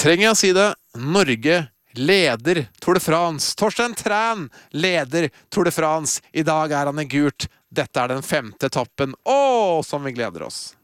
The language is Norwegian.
Trenger jeg å si det? Norge leder Tour de France. Torstein Træn leder Tour de France. I dag er han i gult. Dette er den 5. etappen. Åh, som vi gleder oss!